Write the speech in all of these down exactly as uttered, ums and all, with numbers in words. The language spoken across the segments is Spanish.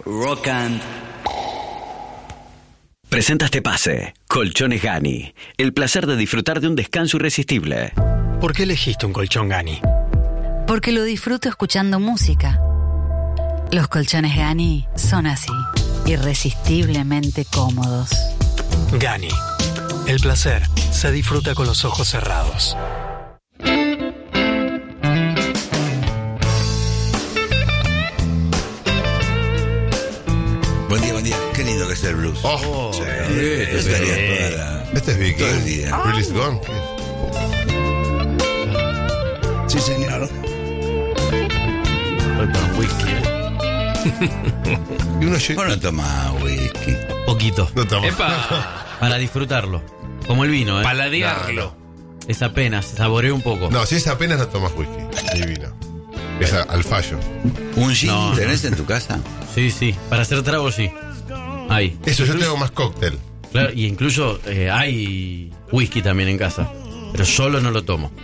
Rock and... Presenta este pase. Colchones Gani. El placer de disfrutar de un descanso irresistible. ¿Por qué elegiste un colchón Gani? Porque lo disfruto escuchando música. Los colchones Gani son así, irresistiblemente cómodos. Gani. El placer se disfruta con los ojos cerrados. Buen día, buen día. Qué lindo que es el blues. Oh, sí, sí, estaría sí. toda la, Este es Vicky. todo el día. Release Gone. Sí, señor. Voy para un whisky, ¿eh? Y uno Vos no tomás whisky. Poquito. No toma. ¡Epa! Para disfrutarlo. Como el vino, ¿eh? Paladearlo. Es apenas, saboreo un poco. No, si es apenas no tomas whisky. Divino. Es a- al fallo. ¿Un gin No, tenés en tu casa? Sí, sí. Para hacer trago, sí. Hay. Eso, yo tengo más cóctel. Claro, y incluso eh, hay whisky también en casa. Pero solo no lo tomo.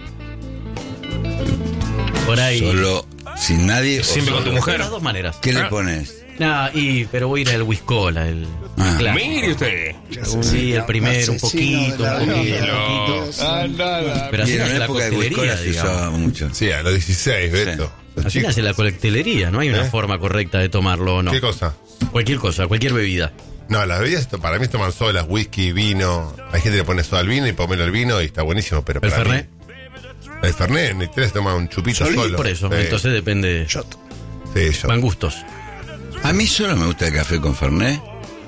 Por ahí. Solo, sin nadie. o Siempre con solo? tu mujer. De las dos maneras. ¿Qué le Ah. pones? Nah, y, pero voy a ir al whiskola, el. Ah. clásico. Mire usted. Sí, el primero, un poquito, un poquito, un poquito. Pero así Y en nace la la época de coctelería, Whiskola se usaba digamos. mucho. Sí, a los dieciséis, Beto. Los Así chicos. nace la coctelería, no hay una ¿Eh? forma correcta de tomarlo o no. ¿Qué cosa? Cualquier cosa, cualquier bebida. No, las bebidas para mí es tomar sodas, whisky, vino. Hay gente que le pone soda al vino y pomelo al vino y está buenísimo, pero ¿El para mí- Fernet? El Fernet, ni tres toma un chupito Solí, solo. por eso, Sí. entonces depende. Sí, yo. Van gustos. A mí solo me gusta el café con Fernet.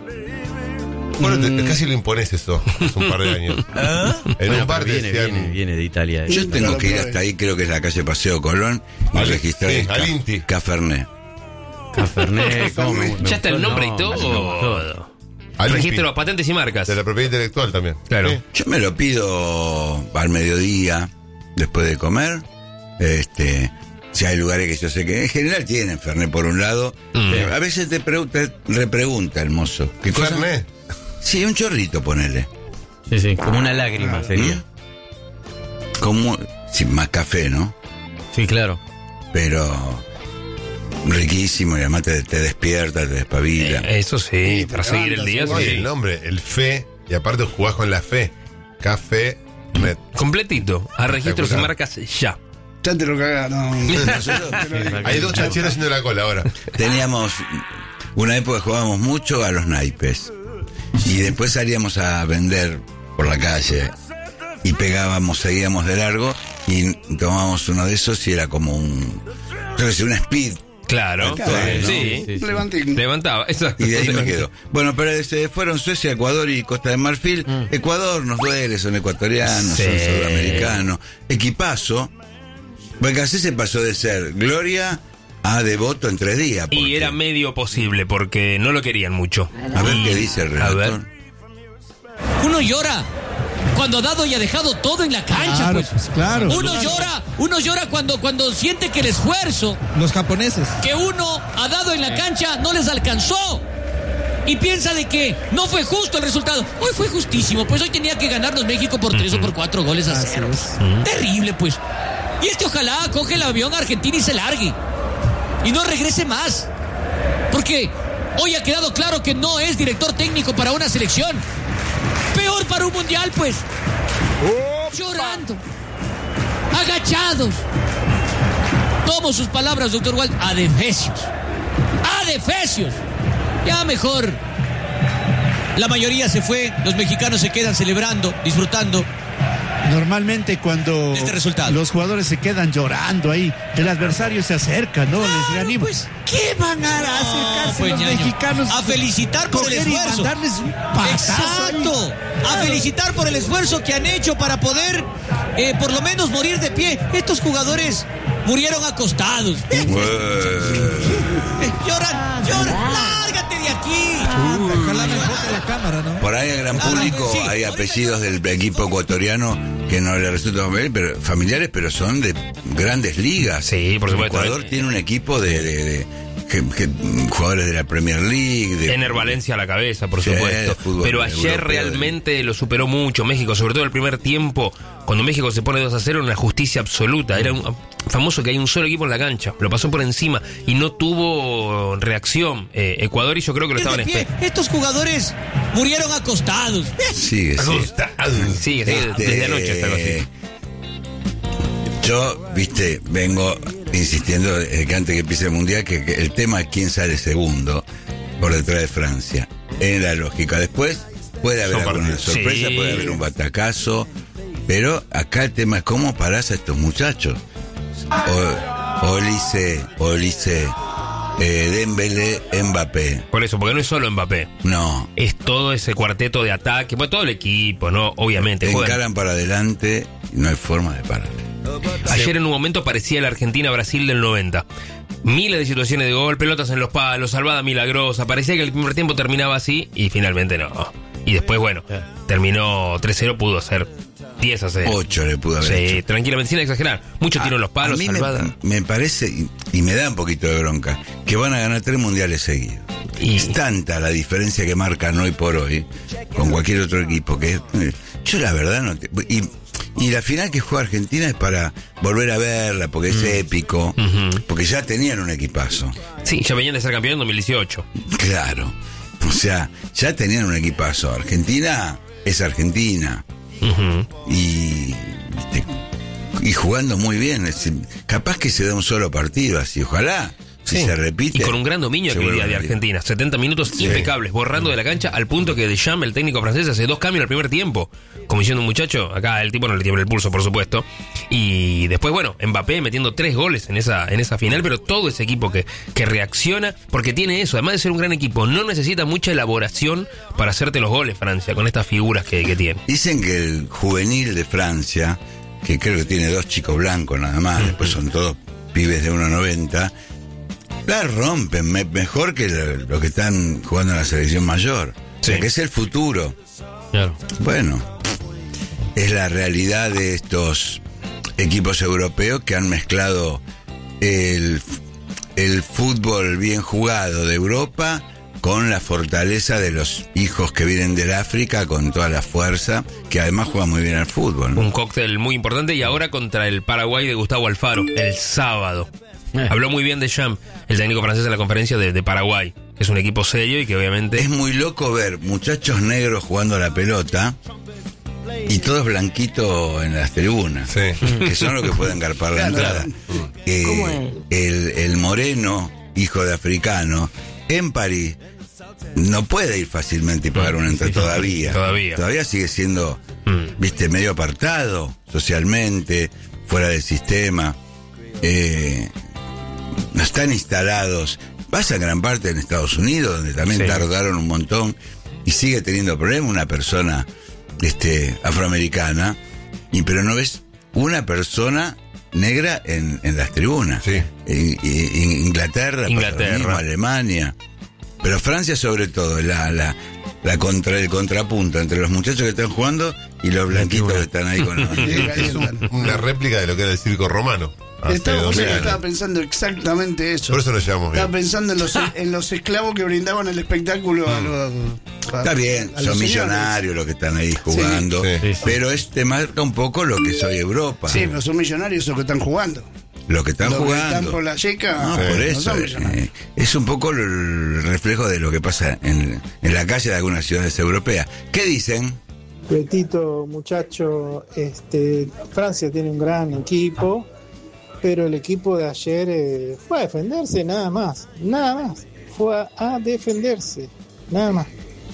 Bueno, te- Mm. casi lo impones eso hace un par de años. En Bueno, un bar pero viene, decían... viene, viene de Italia. Yo tengo que ir hasta ahí, creo que es la calle Paseo Colón, y Al- registrar sí, el al ca- Inti. Cafernet. Cafernet, ¿cómo me, me Ya está el gustó? nombre y No, todo. me gustó. Al Registro Inti, patentes y marcas. de la propiedad intelectual también. Claro. Sí. Yo me lo pido al mediodía, después de comer. Este, si hay lugares que yo sé que en general tienen Fernet por un lado, Mm. pero a veces te pregunta, repregunta el mozo. ¿Qué cosa? Fernet. Sí, un chorrito, ponele. Sí, sí, como una lágrima sería. ¿Mm? Como, sin más café, ¿no? Sí, claro. Pero riquísimo y además te, te despierta, te despabila. Eh, Eso sí, para seguir el día. Oye, Sí. el nombre, el fe, y aparte jugás con la fe. Café, net. Completito. A registros y Espectacular. marcas ya. Ya te lo cagaron. Nosotros Hay dos chancheros haciendo la cola ahora. teníamos una época que jugábamos mucho a los naipes y después salíamos a vender por la calle y pegábamos, seguíamos de largo y tomábamos uno de esos y era como un, yo qué sé, un speed. Claro. Claro, ¿no? Sí. Sí, sí. Levantín. Levantaba. Exacto. Y de ahí me quedo. Bueno, pero se fueron Suecia, Ecuador y Costa de Marfil. Ecuador nos duele, son ecuatorianos, Sí. son sudamericanos. Equipazo. Porque así se pasó de ser Gloria a Devoto en tres días. Y porque- era medio posible porque no lo querían mucho. A ver qué dice el A ver. relator. Uno llora cuando ha dado y ha dejado todo en la cancha, Claro, pues. pues, claro. Uno llora, uno llora cuando, cuando siente que el esfuerzo Los japoneses. que uno ha dado en la cancha no les alcanzó. Y piensa de que no fue justo el resultado. Hoy fue justísimo, pues hoy tenía que ganarnos México por tres o por cuatro goles a cero. Terrible, pues. Y este ojalá coge el avión a Argentina y se largue. Y no regrese más. Porque hoy ha quedado claro que no es director técnico para una selección. Peor para un mundial, pues. Llorando. Agachados. Tomo sus palabras, doctor Walt. Adefesios. Adefesios. Ya mejor. La mayoría se fue. Los mexicanos se quedan celebrando, disfrutando. Normalmente cuando Este resultado. los jugadores se quedan llorando ahí, el adversario se acerca, ¿no? Les reanima. pues. ¿Qué van a acercarse pues, los ñaño. mexicanos? A felicitar por el Coger y esfuerzo. mandarles un patazo Exacto. ahí. A felicitar por el esfuerzo que han hecho para poder, eh, por lo menos, morir de pie. Estos jugadores murieron acostados. Eh, lloran, lloran. Lárgate de aquí. Ojalá me enfoque la cámara, ¿no? Por ahí, al gran público, sí. hay apellidos del equipo ecuatoriano que no le resultan familiares, pero, familiares, pero son de grandes ligas. Sí, por supuesto. Ecuador tiene un equipo de, de- de- que, que, jugadores de la Premier League. De, Ener Valencia a la cabeza, por Sí, supuesto. fútbol Pero ayer europeo, realmente lo superó mucho México, sobre todo el primer tiempo, cuando México se pone dos a cero, una justicia absoluta. Era un, famoso que hay un solo equipo en la cancha, lo pasó por encima y no tuvo reacción. Eh, Ecuador, y yo creo que lo Es estaban de pie. esperando. Estos jugadores murieron acostados. Sigue, sigue. Sí, sí, Este, desde anoche está algo así. Yo, viste, vengo insistiendo desde que antes que empiece el Mundial que, que el tema es quién sale segundo por detrás de Francia. Es la lógica. Después puede haber Son alguna partidos. sorpresa, Sí. puede haber un batacazo, pero acá el tema es cómo parás a estos muchachos. O, Olise, Olise, eh, Dembélé, Mbappé. Por eso, porque no es solo Mbappé. No, Es todo ese cuarteto de ataque, pues todo el equipo, ¿no? Obviamente. juegan. encaran para adelante y no hay forma de parar. Ayer en un momento parecía la Argentina-Brasil del noventa. Miles de situaciones de gol, pelotas en los palos, salvada milagrosa. Parecía que el primer tiempo terminaba así y finalmente no. Y después, bueno, terminó tres cero, pudo ser diez a cero. Ocho le pudo haber Sí, hecho. tranquilamente, sin exagerar. Muchos tiros en los palos, a mí me, salvada. me parece, y, y me da un poquito de bronca, que van a ganar tres mundiales seguidos. Y- Es tanta la diferencia que marcan hoy por hoy con cualquier otro equipo que eh, yo la verdad no te, y, y la final que juega Argentina es para volver a verla porque es épico, Ujú. porque ya tenían un equipazo. Sí, ya venían de ser campeón en dos mil dieciocho. Claro. O sea, ya tenían un equipazo. Argentina es Argentina. Ujú. Y, viste, y jugando muy bien. Es decir, capaz que se da un solo partido así, ojalá. Si Sí. se repite. Y con un gran dominio se aquel vuelve día de a repetir. Argentina. setenta minutos impecables, borrando de la cancha al punto que Deschamps, el técnico francés, hace dos cambios al primer tiempo. Como diciendo un muchacho, acá el tipo no le tiembla el pulso, por supuesto. Y después, bueno, Mbappé metiendo tres goles en esa, en esa final, pero todo ese equipo que, que reacciona, porque tiene eso, además de ser un gran equipo, no necesita mucha elaboración para hacerte los goles, Francia, con estas figuras que, que tiene. Dicen que el juvenil de Francia, que creo que tiene dos chicos blancos nada más, después son todos pibes de uno noventa, la rompen me- mejor que lo- los que están jugando en la selección mayor. O sea, Sí. que es el futuro. Claro. Bueno, es la realidad de estos equipos europeos que han mezclado el, el fútbol bien jugado de Europa con la fortaleza de los hijos que vienen del África, con toda la fuerza, que además juegan muy bien al fútbol, ¿no? Un cóctel muy importante y ahora contra el Paraguay de Gustavo Alfaro, el sábado. Eh. Habló muy bien de Deschamps, el técnico francés en la conferencia de, de Paraguay, que es un equipo serio y que obviamente... Es muy loco ver muchachos negros jugando a la pelota y todos blanquitos en las tribunas, Sí. que son los que pueden garpar la entrada. Eh, ¿Cómo es? el, el moreno, hijo de africano, en París, no puede ir fácilmente y pagar una entrada todavía. Todavía. Todavía sigue siendo, Mm. viste, medio apartado socialmente, fuera del sistema. Eh, no están instalados. Vas a gran parte en Estados Unidos, donde también Sí. tardaron un montón y sigue teniendo problemas una persona este, afroamericana, y pero no ves una persona negra en, en las tribunas. Sí. En, en Inglaterra, pasa lo Inglaterra. mismo, Alemania, pero Francia sobre todo, la, la, la contra, el contrapunto entre los muchachos que están jugando y los blanquitos que están ahí con los Es un- una réplica de lo que era el circo romano. hace Estaba, dos o sea, mil estaba años. pensando exactamente eso. Por eso nos llevamos bien. Estaba pensando en los, en los esclavos que brindaban el espectáculo a los. a- Está bien, a los son señores. millonarios los que están ahí jugando, Sí, sí, sí. pero este marca un poco lo que soy Europa. Sí, pero son millonarios esos que están jugando. Los que están Los que jugando. están por la yeca. No, Sí. por no eso. son eh, millonarios. es un poco el reflejo de lo que pasa en, en la calle de algunas ciudades europeas. ¿Qué dicen? Betito, muchacho, este, Francia tiene un gran equipo, pero el equipo de ayer eh, fue a defenderse nada más, nada más, fue a, a defenderse, nada más.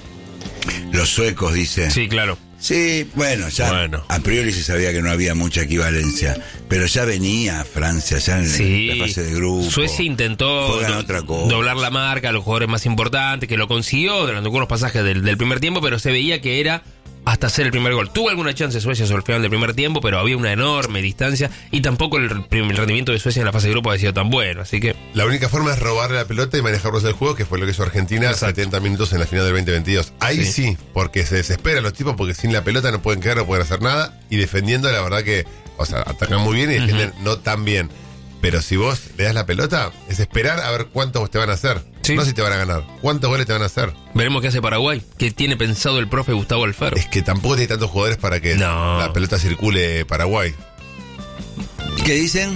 Los suecos dicen. Sí, claro. Sí, bueno, ya Bueno. a priori se sabía que no había mucha equivalencia, pero ya venía Francia, ya en Sí. la fase de grupo. Suecia intentó Juegan do- otra cosa. doblar la marca a los jugadores más importantes, que lo consiguió durante algunos pasajes del, del primer tiempo, pero se veía que era hasta hacer el primer gol. Tuvo alguna chance Suecia sobre el final del primer tiempo, pero había una enorme distancia y tampoco el, el rendimiento de Suecia en la fase de grupo ha sido tan bueno, así que... La única forma es robarle la pelota y manejarlos del juego, que fue lo que hizo Argentina Exacto. setenta minutos en la final del veinte veintidós. Ahí Sí. sí. porque se desesperan los tipos, porque sin la pelota no pueden quedar, no pueden hacer nada, y defendiendo, la verdad que, o sea, atacan muy bien y defienden no tan bien. Pero si vos le das la pelota, es esperar a ver cuántos te van a hacer. Sí. No si te van a ganar. ¿Cuántos goles te van a hacer? Veremos qué hace Paraguay. ¿Qué tiene pensado el profe Gustavo Alfaro? Es que tampoco tiene tantos jugadores para que No. la pelota circule Paraguay. ¿Qué dicen?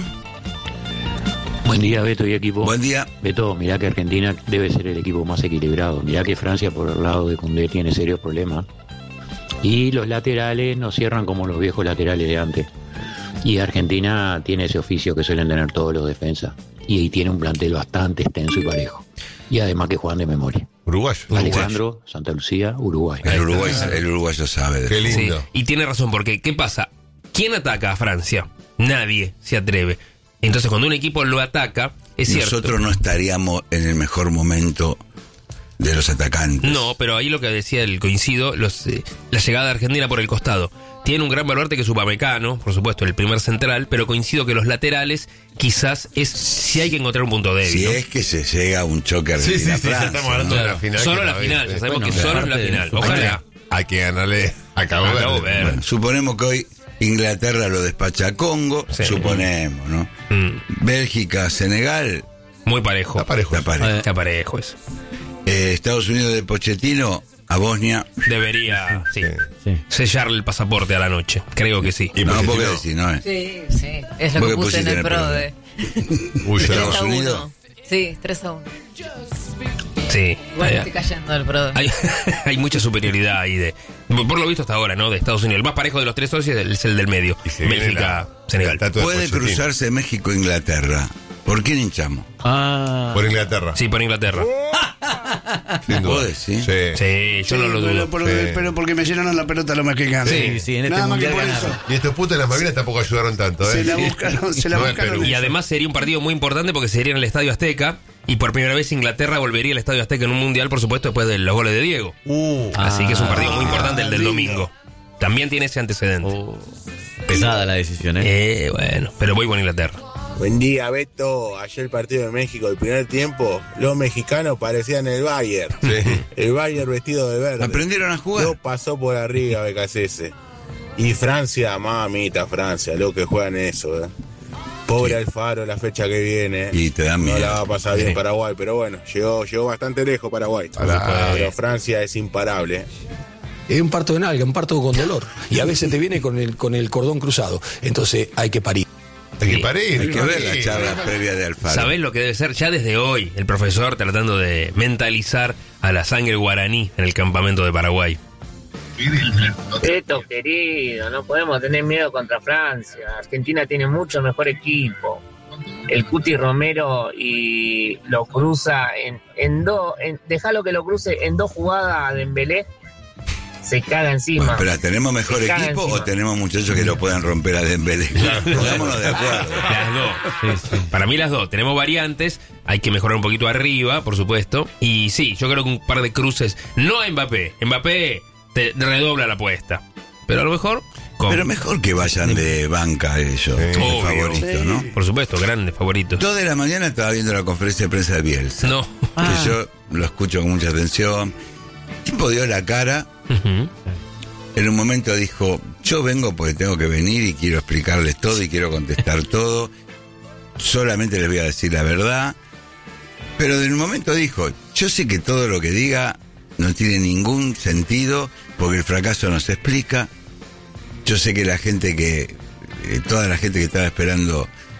Buen día, Beto y equipo. Buen día. Beto, mirá que Argentina debe ser el equipo más equilibrado. Mirá que Francia por el lado de Koundé tiene serios problemas. Y los laterales no cierran como los viejos laterales de antes. Y Argentina tiene ese oficio que suelen tener todos los defensas. Y ahí tiene un plantel bastante extenso y parejo. Y además que juegan de memoria. Uruguayo. Alejandro, Santa Lucía, Uruguay. El uruguayo, el uruguayo sabe. De Qué eso. lindo. Sí, y tiene razón, porque ¿qué pasa? ¿Quién ataca a Francia? Nadie se atreve. Entonces, cuando un equipo lo ataca, es cierto. Nosotros no estaríamos en el mejor momento de los atacantes. No, pero ahí lo que decía el coincido, los, eh, la llegada de Argentina por el costado. Tiene un gran baluarte que es Upamecano, por supuesto, el primer central, pero coincido que los laterales quizás es si hay que encontrar un punto débil. Si ¿no? es que se llega a un choque Sí, sí, sí, ya Argentina-Francia. estamos hablando de la Claro. final. Solo que la la final, vez, ya sabemos bueno, que solo es aparte la de- final. Hay que, Ojalá. hay que ganarle a Cabo A Cabo Verde. Verde. Bueno, suponemos que hoy Inglaterra lo despacha a Congo, Sí. suponemos, ¿no? Mm, Bélgica, Senegal, muy parejo. Está parejo. está parejo. Está parejo eso. Eh, Estados Unidos de Pochettino a Bosnia. Debería, sí, Sí. sellarle el pasaporte a la noche. Creo que sí. Y No, Pochettino- porque decís, no es. Sí, sí. Es lo ¿Vos que qué puse en pusiste el en el PRODE. Uy, yo Estados tres a Unidos. uno. Sí, tres a uno. Sí. Igual Hay, estoy cayendo del PRODE. hay, hay mucha superioridad ahí de. Por lo visto hasta ahora, ¿no? De Estados Unidos. El más parejo de los tres socios es el del medio. Y se viene Bélgica, la- Senegal. el tatu de Puede Pochettino. cruzarse México-Inglaterra. ¿Por quién hinchamos? Ah. Por Inglaterra. Sí, por Inglaterra. Sin duda. ¿Vos decís? Sí. Sí, yo no lo pero, dudo. por- Sí. pero porque me llenaron la pelota los mexicanos. Sí, sí, en este Nada más que mundial por ganaron. eso. Y estos putos de las Malvinas tampoco ayudaron tanto, ¿eh? Se la Sí. buscaron, se la No es buscaron. Perú. Y además sería un partido muy importante porque sería en el Estadio Azteca. Y por primera vez Inglaterra volvería al Estadio Azteca en un mundial, por supuesto, después de los goles de Diego. Uh, Así que es un partido muy Ah, importante el del lindo. domingo. También tiene ese antecedente. Oh, pesada la decisión, ¿eh? Eh, bueno, pero voy con Inglaterra. Buen día, Beto. Ayer el partido de México, el primer tiempo, los mexicanos parecían el Bayern. sí. El Bayern vestido de verde. Aprendieron a jugar. Lo pasó por arriba B K C S. Y Francia, mamita Francia, lo que juegan eso, ¿eh? Pobre Alfaro la fecha que viene. Y te dan No miedo. la va a pasar bien Sí. Paraguay, pero bueno, llegó, llegó bastante lejos Paraguay. Alá. Pero Francia es imparable. Es un parto de nalga, un parto con dolor. Y a veces te viene con el, con el cordón cruzado. Entonces hay que parir. Hay que Sí. parir. Hay que ver la Sí. charla previa de Alfaro. ¿Sabés lo que debe ser ya desde hoy el profesor tratando de mentalizar a la sangre guaraní en el campamento de Paraguay? Beto, querido, no podemos tener miedo contra Francia. Argentina tiene mucho mejor equipo. El Cuti Romero y lo cruza en, en dos, en, déjalo que lo cruce en dos jugadas a Dembélé, se caga encima. Bueno, pero ¿tenemos mejor Se caga equipo encima. o tenemos muchachos que lo puedan romper a Dembélé? Pongámonos de acuerdo. Las dos. Para mí las dos. Tenemos variantes, hay que mejorar un poquito arriba, por supuesto. Y sí, yo creo que un par de cruces, no a Mbappé. Mbappé te redobla la apuesta. Pero a lo mejor... con- Pero mejor que vayan de banca ellos, de Obvio. favorito, ¿no? Por supuesto, grandes favoritos. Dos de la mañana estaba viendo la conferencia de prensa de Bielsa. No. Que yo lo escucho con mucha atención. El tipo dio la cara. Ujú. En un momento dijo, yo vengo porque tengo que venir y quiero explicarles todo y quiero contestar todo. Solamente les voy a decir la verdad. Pero en un momento dijo, yo sé que todo lo que diga no tiene ningún sentido porque el fracaso no se explica. Yo sé que la gente que, eh, toda la gente que estaba esperando